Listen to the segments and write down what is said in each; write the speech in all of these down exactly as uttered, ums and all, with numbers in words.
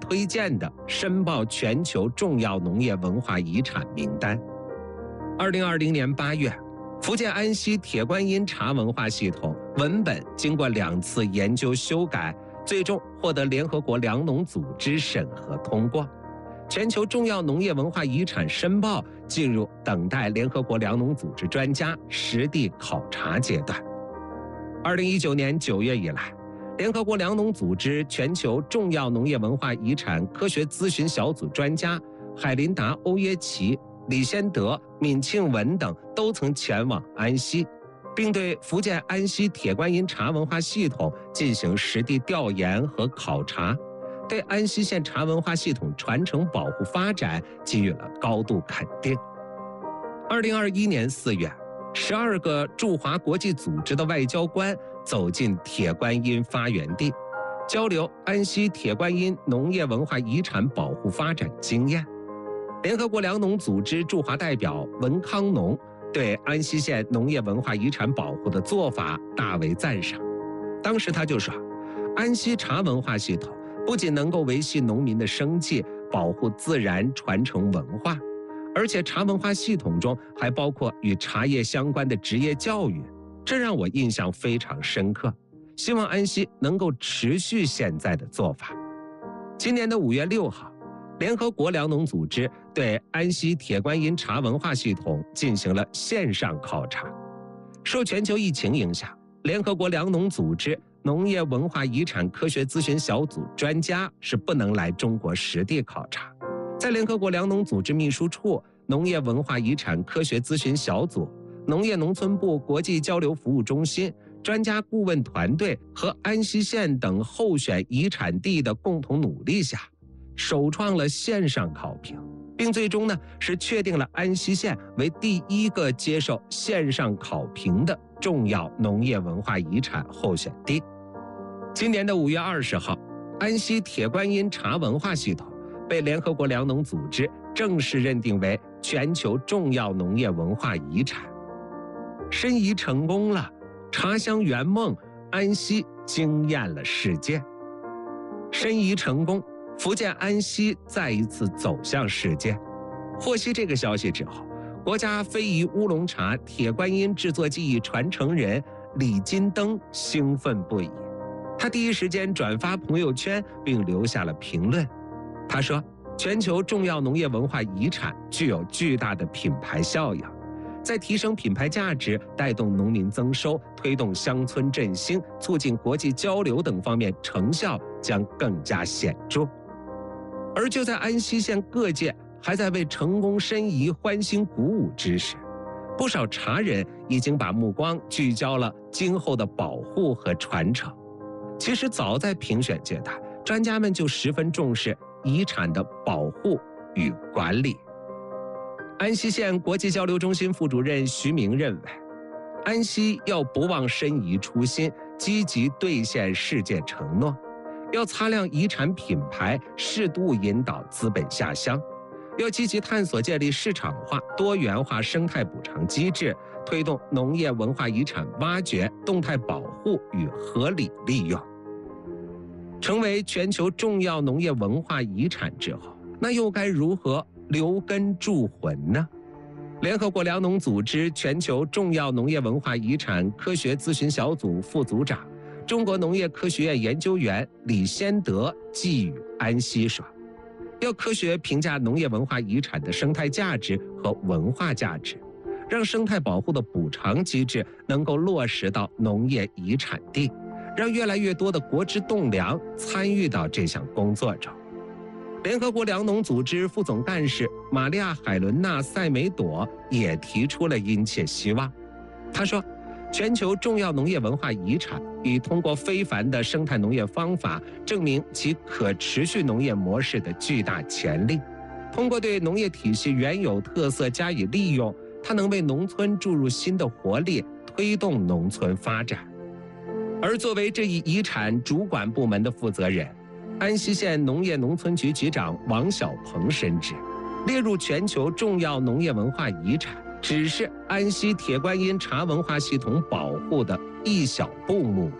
推荐的申报全球重要农业文化遗产名单。二零二零年八月，福建安溪铁观音茶文化系统文本经过两次研究修改，最终获得联合国粮农组织审核通过。全球重要农业文化遗产申报进入等待联合国粮农组织专家实地考察阶段。二零一九年九月以来，联合国粮农组织全球重要农业文化遗产科学咨询小组专家海琳达·欧约奇、李先德、闵庆文等都曾前往安溪，并对福建安溪铁观音茶文化系统进行实地调研和考察，对安溪县茶文化系统传承保护发展给予了高度肯定。二零二一年四月，十二个驻华国际组织的外交官走进铁观音发源地，交流安溪铁观音农业文化遗产保护发展经验。联合国粮农组织驻华代表文康农对安溪县农业文化遗产保护的做法大为赞赏。当时他就说，安溪茶文化系统不仅能够维系农民的生计，保护自然，传承文化，而且茶文化系统中还包括与茶叶相关的职业教育，这让我印象非常深刻。希望安溪能够持续现在的做法。今年的五月六号，联合国粮农组织对安溪铁观音茶文化系统进行了线上考察。受全球疫情影响，联合国粮农组织农业文化遗产科学咨询小组专家是不能来中国实地考察。在联合国粮农组织秘书处、农业文化遗产科学咨询小组、农业农村部国际交流服务中心、专家顾问团队和安溪县等候选遗产地的共同努力下，首创了线上考评，并最终呢是确定了安溪县为第一个接受线上考评的重要农业文化遗产候选地。今年的五月二十号，安溪铁观音茶文化系统被联合国粮农组织正式认定为全球重要农业文化遗产。申遗成功了，茶香圆梦，安溪惊艳了世界。申遗成功，福建安溪再一次走向世界。获悉这个消息之后，国家非遗乌龙茶铁观音制作技艺传承人李金登兴奋不已，他第一时间转发朋友圈并留下了评论。他说，全球重要农业文化遗产具有巨大的品牌效应，在提升品牌价值、带动农民增收、推动乡村振兴、促进国际交流等方面成效将更加显著。而就在安溪县各界还在为成功申遗欢欣鼓舞之时，不少茶人已经把目光聚焦了今后的保护和传承。其实早在评选阶段，专家们就十分重视遗产的保护与管理。安溪县国际交流中心副主任徐明认为，安溪要不忘申遗初心，积极兑现世界承诺，要擦亮遗产品牌，适度引导资本下乡，要积极探索建立市场化、多元化生态补偿机制，推动农业文化遗产挖掘、动态保护与合理利用。成为全球重要农业文化遗产之后，那又该如何留根铸魂呢？联合国粮农组织全球重要农业文化遗产科学咨询小组副组长、中国农业科学院研究员李先德寄语安溪说，要科学评价农业文化遗产的生态价值和文化价值，让生态保护的补偿机制能够落实到农业遗产地，让越来越多的国之栋梁参与到这项工作中。联合国粮农组织副总干事玛利亚·海伦娜·塞梅朵也提出了殷切希望。她说，全球重要农业文化遗产已通过非凡的生态农业方法证明其可持续农业模式的巨大潜力。通过对农业体系原有特色加以利用，它能为农村注入新的活力，推动农村发展。而作为这一遗产主管部门的负责人，安溪县农业农村局局长王小鹏深知，列入全球重要农业文化遗产只是安溪铁观音茶文化系统保护的一小步目标，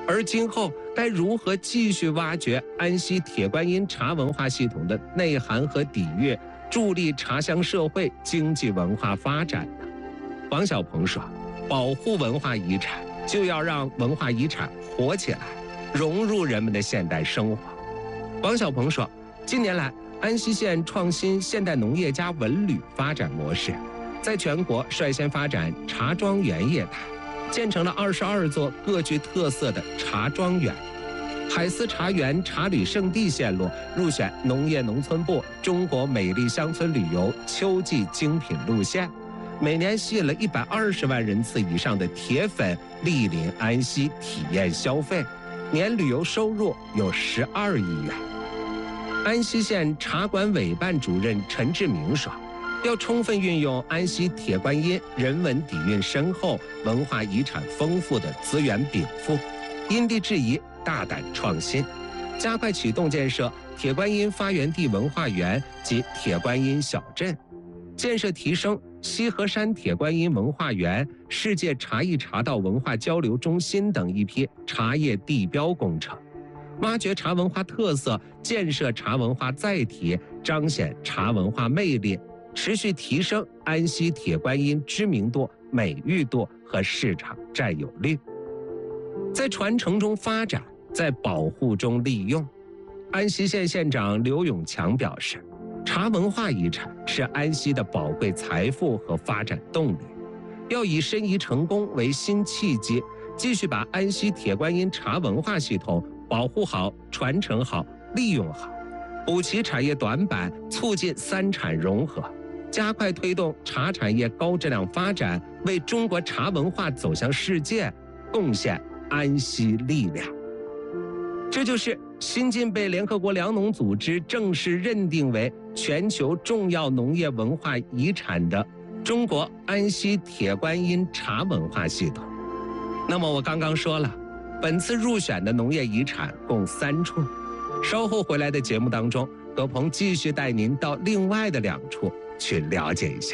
而今后该如何继续挖掘安溪铁观音茶文化系统的内涵和底蕴，助力茶乡社会经济文化发展呢？王小鹏说，保护文化遗产就要让文化遗产活起来，融入人们的现代生活。王小鹏说，近年来安溪县创新现代农业加文旅发展模式，在全国率先发展茶庄园业态，建成了二十二座各具特色的茶庄园。海丝茶园茶旅圣地线路入选农业农村部中国美丽乡村旅游秋季精品路线，每年吸引了一百二十万人次以上的铁粉莅临安溪体验消费，年旅游收入有十二亿元。安溪县茶管委办主任陈志明说，要充分运用安溪铁观音人文底蕴深厚、文化遗产丰富的资源禀赋，因地制宜，大胆创新，加快启动建设铁观音发源地文化园及铁观音小镇，建设提升西河山铁观音文化园、世界茶艺茶道文化交流中心等一批茶叶地标工程，挖掘茶文化特色，建设茶文化载体，彰显茶文化魅力，持续提升安溪铁观音知名度、美誉度和市场占有率。在传承中发展，在保护中利用。安溪县县长刘永强表示，茶文化遗产是安溪的宝贵财富和发展动力，要以申遗成功为新契机，继续把安溪铁观音茶文化系统保护好、传承好、利用好，补齐产业短板，促进三产融合，加快推动茶产业高质量发展，为中国茶文化走向世界贡献安溪力量。这就是新近被联合国粮农组织正式认定为全球重要农业文化遗产的中国安溪铁观音茶文化系统。那么我刚刚说了，本次入选的农业遗产共三处，稍后回来的节目当中，葛鹏继续带您到另外的两处去了解一下。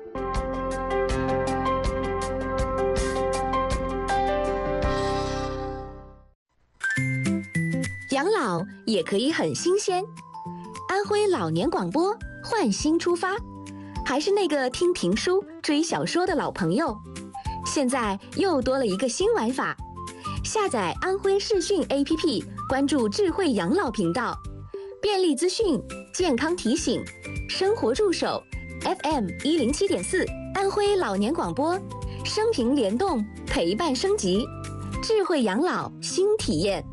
养老也可以很新鲜，安徽老年广播换新出发，还是那个听评书、追小说的老朋友，现在又多了一个新玩法。下载安徽视讯 A P P， 关注智慧养老频道，便利资讯、健康提醒、生活助手 F M 一零七点四，安徽老年广播，生平联动，陪伴升级，智慧养老新体验。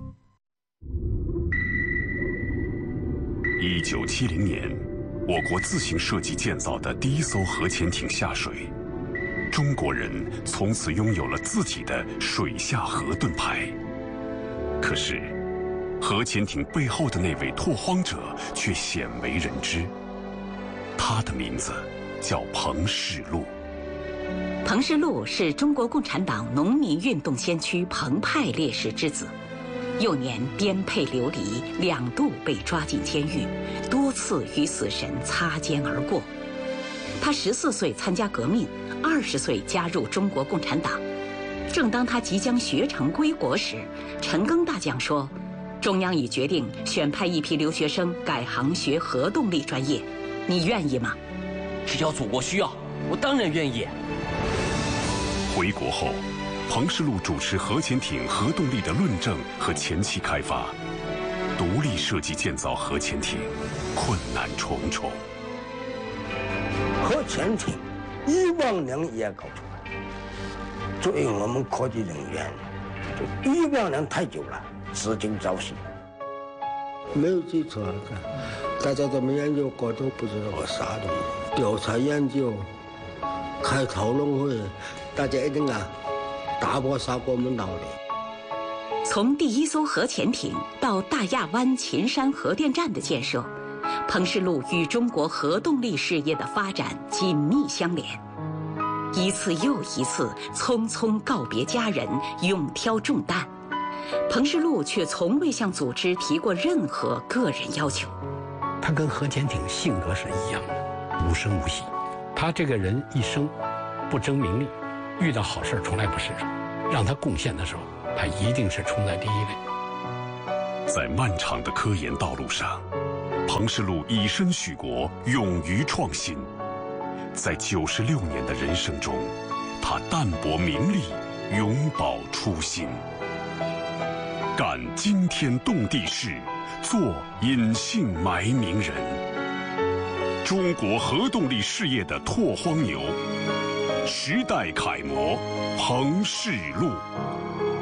一九七零年，我国自行设计建造的第一艘核潜艇下水，中国人从此拥有了自己的水下核盾牌。可是，核潜艇背后的那位拓荒者却鲜为人知，他的名字叫彭世禄。 彭世禄是中国共产党农民运动先驱彭派烈士之子。幼年颠沛流离，两度被抓进监狱，多次与死神擦肩而过。他十四岁参加革命，二十岁加入中国共产党。正当他即将学成归国时，陈赓大将说，中央已决定选派一批留学生改行学核动力专业，你愿意吗？ 只要祖国需要，我当然愿意。 回国后，彭世禄主持核潜艇核动力的论证和前期开发，独立设计建造核潜艇，困难重重。 核潜艇一万年也搞出来，作为我们科技人员，就一万年太久了，时间早逝。 没有基础啊，大家怎么研究过都不知道我啥东西。调查研究，开讨论会，大家一定啊。打破砂锅问到底。 从第一艘核潜艇到大亚湾秦山核电站的建设，彭世禄与中国核动力事业的发展紧密相连。一次又一次匆匆告别家人，勇挑重担，彭世禄却从未向组织提过任何个人要求。 他跟核潜艇性格是一样的，无声无息。他这个人一生不争名利，遇到好事从来不示弱，让他贡献的时候， 他一定是冲在第一位。 在漫长的科研道路上，彭世禄以身许国，勇于创新。在九十六年的人生中，他淡泊名利，永葆初心，干惊天动地事，做隐姓埋名人。中国核动力事业的拓荒牛，时代楷模彭世禄。